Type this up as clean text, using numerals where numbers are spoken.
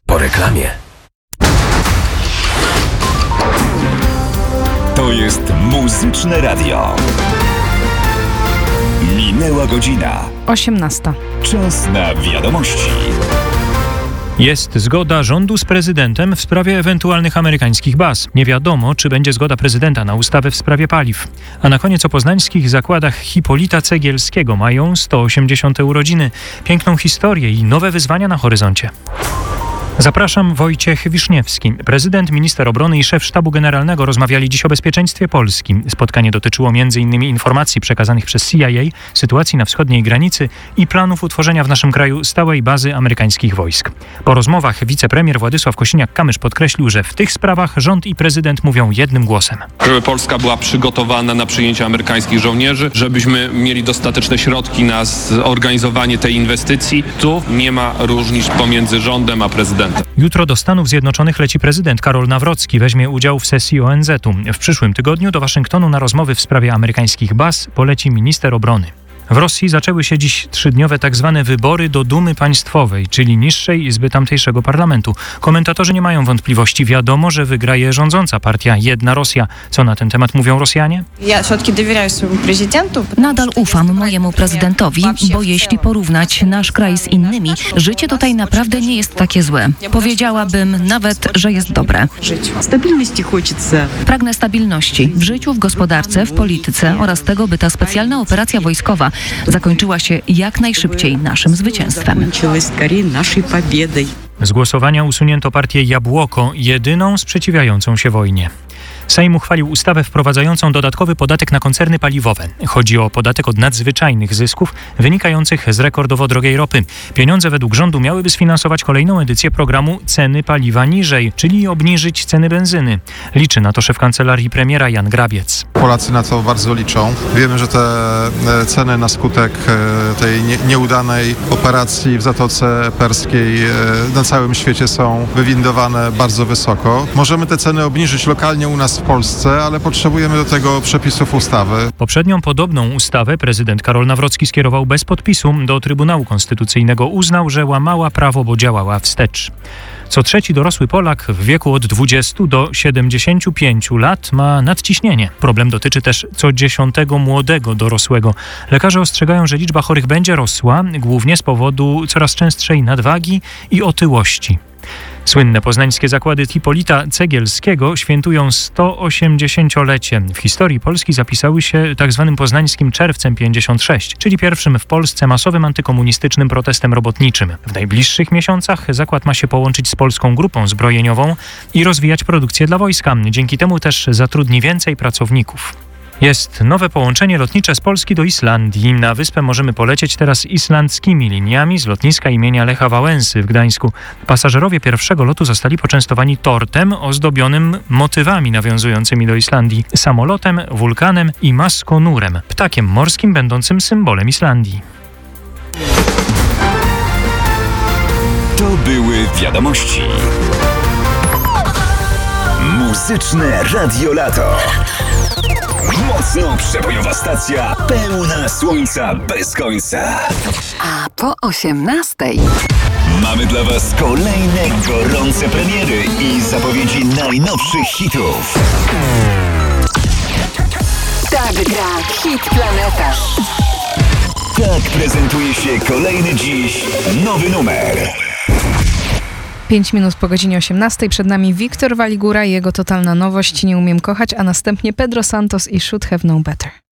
Po reklamie. To jest Muzyczne Radio. Minęła godzina. 18. Czas na wiadomości. Jest zgoda rządu z prezydentem w sprawie ewentualnych amerykańskich baz. Nie wiadomo, czy będzie zgoda prezydenta na ustawę w sprawie paliw. A na koniec o poznańskich zakładach Hipolita Cegielskiego. Mają 180. urodziny, piękną historię i nowe wyzwania na horyzoncie. Zapraszam, Wojciech Wiszniewski. Prezydent, minister obrony i szef sztabu generalnego rozmawiali dziś o bezpieczeństwie Polski. Spotkanie dotyczyło m.in. informacji przekazanych przez CIA, sytuacji na wschodniej granicy i planów utworzenia w naszym kraju stałej bazy amerykańskich wojsk. Po rozmowach wicepremier Władysław Kosiniak-Kamysz podkreślił, że w tych sprawach rząd i prezydent mówią jednym głosem. Żeby Polska była przygotowana na przyjęcie amerykańskich żołnierzy, żebyśmy mieli dostateczne środki na zorganizowanie tej inwestycji. Tu nie ma różnic pomiędzy rządem a prezydentem. Jutro do Stanów Zjednoczonych leci prezydent Karol Nawrocki. Weźmie udział w sesji ONZ-u. W przyszłym tygodniu do Waszyngtonu na rozmowy w sprawie amerykańskich baz poleci minister obrony. W Rosji zaczęły się dziś 3-dniowe tzw. wybory do Dumy Państwowej, czyli niższej izby tamtejszego parlamentu. Komentatorzy nie mają wątpliwości. Wiadomo, że wygra je rządząca partia Jedna Rosja. Co na ten temat mówią Rosjanie? Nadal ufam mojemu prezydentowi, bo jeśli porównać nasz kraj z innymi, życie tutaj naprawdę nie jest takie złe. Powiedziałabym nawet, że jest dobre. Pragnę stabilności w życiu, w gospodarce, w polityce oraz tego, by ta specjalna operacja wojskowa zakończyła się jak najszybciej naszym zwycięstwem. Z głosowania usunięto partię Jabłoko, jedyną sprzeciwiającą się wojnie. Sejm uchwalił ustawę wprowadzającą dodatkowy podatek na koncerny paliwowe. Chodzi o podatek od nadzwyczajnych zysków wynikających z rekordowo drogiej ropy. Pieniądze według rządu miałyby sfinansować kolejną edycję programu Ceny paliwa niżej, czyli obniżyć ceny benzyny. Liczy na to szef kancelarii premiera Jan Grabiec. Polacy na to bardzo liczą. Wiemy, że te ceny na skutek tej nieudanej operacji w Zatoce Perskiej na całym świecie są wywindowane bardzo wysoko. Możemy te ceny obniżyć lokalnie u nas w Polsce, ale potrzebujemy do tego przepisów ustawy. Poprzednią podobną ustawę prezydent Karol Nawrocki skierował bez podpisu do Trybunału Konstytucyjnego. Uznał, że łamała prawo, bo działała wstecz. Co trzeci dorosły Polak w wieku od 20 do 75 lat ma nadciśnienie. Problem dotyczy też co 10 młodego dorosłego. Lekarze ostrzegają, że liczba chorych będzie rosła, głównie z powodu coraz częstszej nadwagi i otyłości. Słynne poznańskie zakłady Hipolita Cegielskiego świętują 180-lecie. W historii Polski zapisały się tzw. poznańskim czerwcem 56, czyli pierwszym w Polsce masowym antykomunistycznym protestem robotniczym. W najbliższych miesiącach zakład ma się połączyć z polską grupą zbrojeniową i rozwijać produkcję dla wojska. Dzięki temu też zatrudni więcej pracowników. Jest nowe połączenie lotnicze z Polski do Islandii. Na wyspę możemy polecieć teraz islandzkimi liniami z lotniska imienia Lecha Wałęsy w Gdańsku. Pasażerowie pierwszego lotu zostali poczęstowani tortem ozdobionym motywami nawiązującymi do Islandii, samolotem, wulkanem i maskonurem, ptakiem morskim będącym symbolem Islandii. To były wiadomości. Muzyczne Radio Lato. Mocno przebojowa stacja, pełna słońca bez końca. A po 18:00 mamy dla Was kolejne gorące premiery i zapowiedzi najnowszych hitów. tak gra Hit Planeta. Tak prezentuje się kolejny dziś nowy numer. 5 minut po godzinie 18. Przed nami Wiktor Waligura i jego totalna nowość Nie umiem kochać, a następnie Pedro Santos i Should Have Known Better.